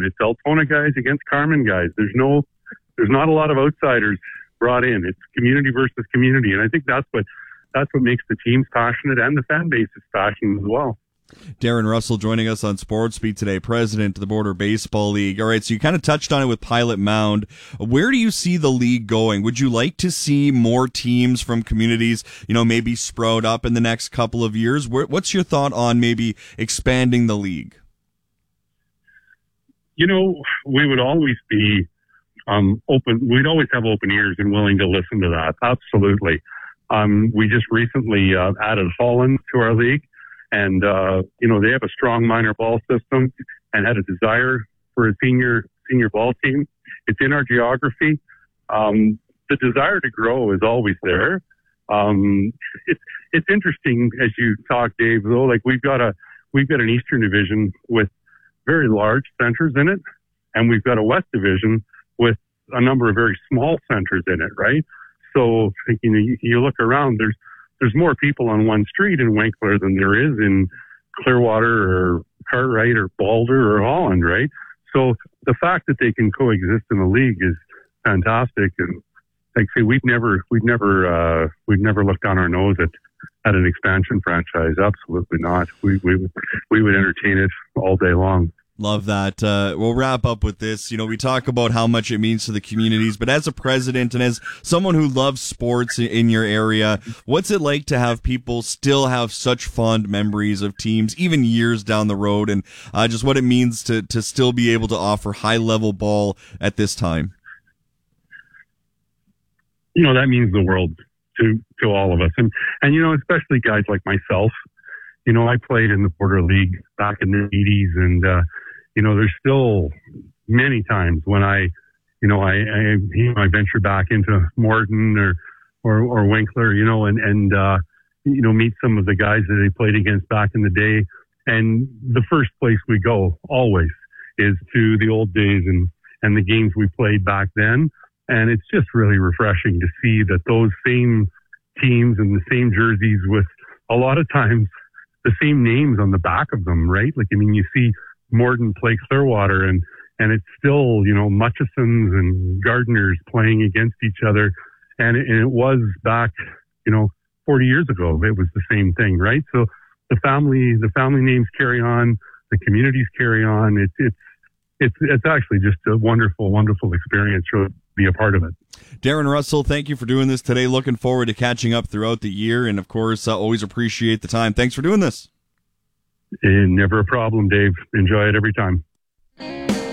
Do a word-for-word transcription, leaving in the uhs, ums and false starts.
It's Altona guys against Carman guys. There's no, there's not a lot of outsiders brought in. It's community versus community, and I think that's what that's what makes the teams passionate and the fan base is passionate as well. Darren Russell joining us on Sports Beat today, president of the Border Baseball League. All right, so you kind of touched on it with Pilot Mound. Where do you see the league going? Would you like to see more teams from communities, you know, maybe sprout up in the next couple of years? What's your thought on maybe expanding the league? You know, we would always be um, open. We'd always have open ears and willing to listen to that. Absolutely. Um, we just recently uh, added Holland to our league. And, uh, you know, they have a strong minor ball system and had a desire for a senior senior ball team. It's in our geography. Um, the desire to grow is always there. Um, it's it's interesting as you talk, Dave, though, like we've got a we've got an Eastern Division with very large centers in it, and we've got a West Division with a number of very small centers in it, right? So, you know, you, you look around, there's There's more people on one street in Winkler than there is in Clearwater or Cartwright or Boulder or Holland, right? So the fact that they can coexist in the league is fantastic. And like I say, we've never, we've never, uh, we've never looked down our nose at, at an expansion franchise. Absolutely not. We, we, we would entertain it all day long. Love that. Uh, we'll wrap up with this. You know, we talk about how much it means to the communities, but as a president and as someone who loves sports in your area, what's it like to have people still have such fond memories of teams, even years down the road, and uh, just what it means to, to still be able to offer high-level ball at this time? You know, that means the world to, to all of us. And, and, you know, especially guys like myself. You know, I played in the Border League back in the eighties, and, uh, you know, there's still many times when I, you know, I, I, you know, I venture back into Morton or, or, or Winkler, you know, and, and, uh, you know, meet some of the guys that they played against back in the day. And the first place we go always is to the old days and, and the games we played back then. And it's just really refreshing to see that those same teams and the same jerseys with a lot of times the same names on the back of them, right? Like, I mean, you see Morton play Clearwater and, and it's still, you know, Mutchisons and Gardeners playing against each other. And it, and it was back, you know, forty years ago, it was the same thing, right? So the family, the family names carry on, the communities carry on. It's, it's, it's, it's actually just a wonderful, wonderful experience to be a part of it. Darren Russell, thank you for doing this today. Looking forward to catching up throughout the year. And of course, uh, always appreciate the time. Thanks for doing this. And never a problem, Dave. Enjoy it every time.